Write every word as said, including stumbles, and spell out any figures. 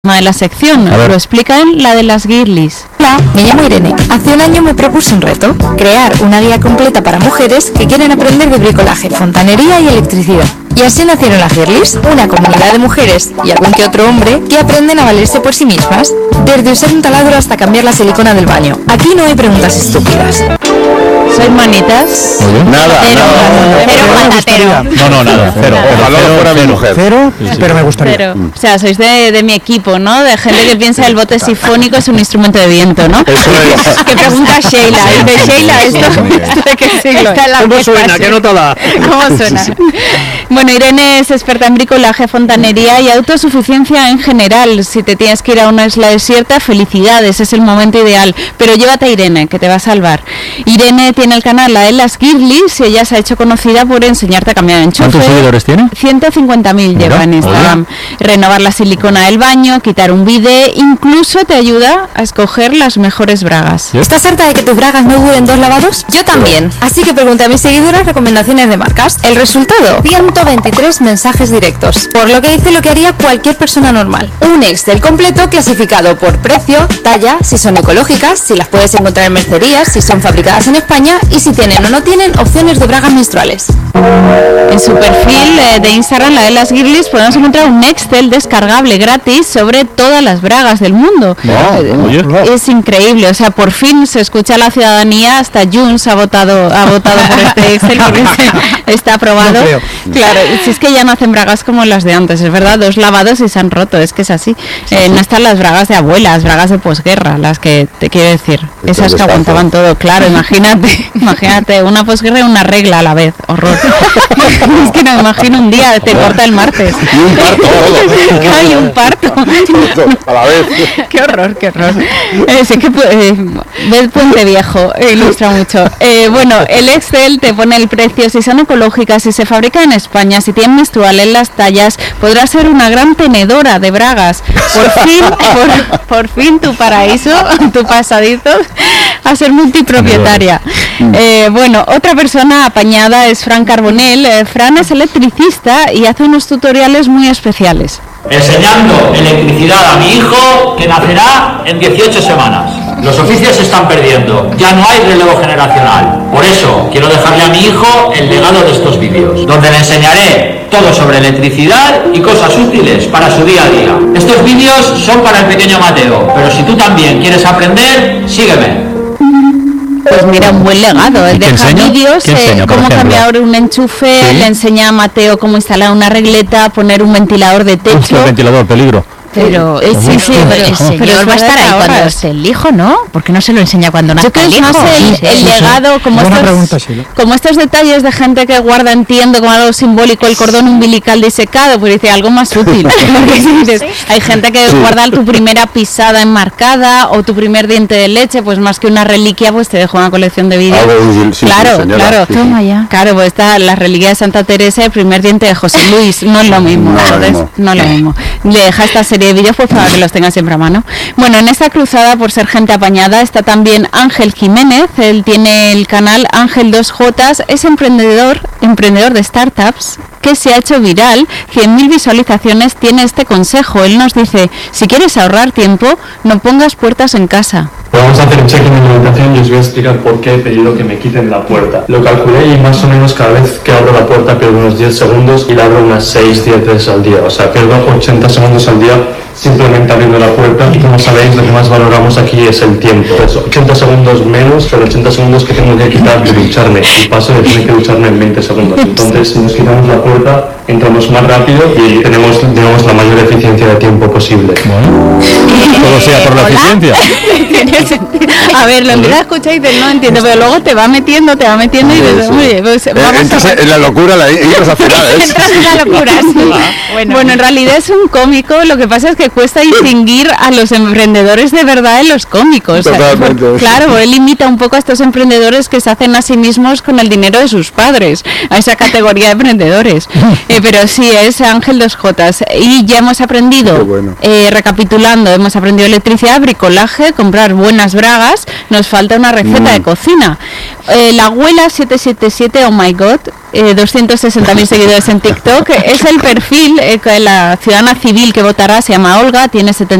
de la sección, lo explica en la de las girlies. Hola, me llamo Irene. Hace un año me propuse un reto, crear una guía completa para mujeres que quieren aprender de bricolaje, fontanería y electricidad. Y así nacieron las girlies, una comunidad de mujeres y algún que otro hombre que aprenden a valerse por sí mismas, desde usar un taladro hasta cambiar la silicona del baño. Aquí no hay preguntas estúpidas. ¿Sois manitas? Nada, Cero, no, cero patatero. no, no, nada, cero. Ojalá Cero, fuera mi cero, mujer. cero, Sí, sí. pero me gustaría. Cero. O sea, sois de, de mi equipo, ¿no? De gente que piensa el bote sifónico es un instrumento de viento, ¿no? Eso es. Que pregunta a Sheila. Y de Sheila, ¿esto, esto de qué siglo? Esta es la ¿Cómo suena? fase. ¿Qué nota da? ¿Cómo suena? Bueno, Irene es experta en bricolaje, fontanería y autosuficiencia en general. Si te tienes que ir a una isla desierta, felicidades, es el momento ideal. Pero llévate a Irene, que te va a salvar. Irene tiene el canal La de las Girlies y ella se ha hecho conocida por enseñarte a cambiar enchufe. ¿Cuántos seguidores tiene? ciento cincuenta mil lleva en Instagram. Renovar la silicona del baño, quitar un bidé, incluso te ayuda a escoger las mejores bragas. ¿Estás harta de que tus bragas no duren dos lavados? Yo también. Así que pregunté a mis seguidoras recomendaciones de marcas. El resultado, ciento veintitrés mensajes directos. Por lo que hice lo que haría cualquier persona normal. Un Excel completo clasificado por precio, talla, si son ecológicas, si las puedes encontrar en mercerías, si son fabricadas en España y si tienen o no tienen opciones de bragas menstruales. En su perfil eh, de Instagram, La de las Girlies, podemos encontrar un Excel descargable gratis sobre todas las bragas del mundo. Wow, oye. Es increíble, o sea, por fin se escucha a la ciudadanía, hasta Junts ha votado ha votado por este Excel porque se- está aprobado. No creo. Claro, si es que ya no hacen bragas como las de antes, es verdad, dos lavados y se han roto, es que es así. Eh, no están las bragas de abuelas, bragas de posguerra, las que te quiero decir, esas que aguantaban todo, claro, imagínate, imagínate, una posguerra y una regla a la vez, horror. Es que no me imagino un día, te corta el martes. Y un parto, todo. Hay un parto. A la vez. Qué horror, qué horror. Eh, sí que eh, ves Puente Viejo, eh, ilustra mucho. Eh, bueno, el Excel te pone el precio, si son ecológicas, si se fabrican en España, si tienen menstrual en las tallas, podrás ser una gran tenedora de bragas. Por fin, por, por fin tu paraíso, tu pasadizo a ser multipropietaria. Eh, bueno, otra persona apañada es Fran Carbonell. Eh, Fran es electricista y hace unos tutoriales muy especiales. Enseñando electricidad a mi hijo que nacerá en dieciocho semanas. Los oficios se están perdiendo, ya no hay relevo generacional. Por eso quiero dejarle a mi hijo el legado de estos vídeos, donde le enseñaré todo sobre electricidad y cosas útiles para su día a día. Estos vídeos son para el pequeño Mateo, pero si tú también quieres aprender, sígueme. Pues mira, un buen legado. Él ¿Y qué deja enseña? vídeos, ¿Qué eh, enseña, por cómo ejemplo? cambiar un enchufe, Sí. le enseña a Mateo cómo instalar una regleta, poner un ventilador de techo. Uf, el ventilador, peligro. Pero Eh, sí, sí, pero pero- el pero señor es va a estar verdad ahí ahora. cuando esté el hijo, ¿no? ¿Por qué no se lo enseña cuando Yo nazca creo el que es hijo? más el, Sí, el sí. legado, como Buena estos, pregunta, Sheila. como estos detalles de gente que guarda, entiendo, como algo simbólico, el cordón umbilical disecado, pues dice algo más útil. Porque si dices, hay gente que guarda tu primera pisada enmarcada o tu primer diente de leche, pues más que una reliquia, pues te dejo una colección de vídeos. Algo útil, sí, sí, claro, señora, claro. sí, sí. Toma ya. Claro, pues está la reliquia de Santa Teresa y el primer diente de José Luis, no es lo mismo, No es lo entonces, mismo. no es lo mismo. Le deja esta serie de vídeos pues para que los tengas siempre a mano. Bueno, en esta cruzada por ser gente apañada está también Ángel Jiménez, él tiene el canal Ángel dos J, es emprendedor, emprendedor de startups que se ha hecho viral, cien mil visualizaciones, tiene este consejo, él nos dice, si quieres ahorrar tiempo, no pongas puertas en casa. Vamos a hacer un check-in en la habitación y os voy a explicar por qué he pedido que me quiten la puerta. Lo calculé y más o menos cada vez que abro la puerta pierdo unos diez segundos y la abro unas seis diez veces al día. O sea, pierdo ochenta segundos al día simplemente abriendo la puerta y como sabéis lo que más valoramos aquí es el tiempo. Pues ochenta segundos menos, pero ochenta segundos que tengo que quitar de ducharme y paso de tener que ducharme en veinte segundos. Entonces si nos quitamos la puerta entramos más rápido y tenemos, digamos, la mayor eficiencia de tiempo posible. Todo sea por la eficiencia. Tiene sentido. A ver, lo empiezas a escuchar y dices, no entiendo, pero luego te va metiendo, te va metiendo y dices, oye, pues Eh, vamos entras a... en la locura, la entras al final. ¿eh? Entras en la locura, sí. Bueno. bueno, en realidad es un cómico, lo que pasa es que cuesta distinguir a los emprendedores de verdad en los cómicos. Totalmente, Por- sí. claro, él imita un poco a estos emprendedores que se hacen a sí mismos con el dinero de sus padres, a esa categoría de emprendedores. Eh, pero sí, es Ángel dos J. Y ya hemos aprendido, Qué bueno. eh, recapitulando, hemos aprendido electricidad, bricolaje, comprar buenas bragas, nos falta una receta Mm. de cocina. Eh, la abuela siete siete siete, oh my god, eh, doscientos sesenta mil seguidores en TikTok. Es el perfil, eh, que la ciudadana civil que votará, se llama Olga, tiene setenta